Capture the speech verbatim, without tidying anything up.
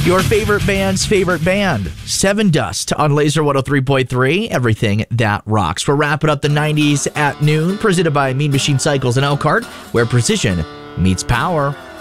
Your favorite band's favorite band, Seven Dust on Laser one oh three point three, everything that rocks. We're wrapping up the nineties at noon, presented by Mean Machine Cycles in Elkhart, where precision meets power.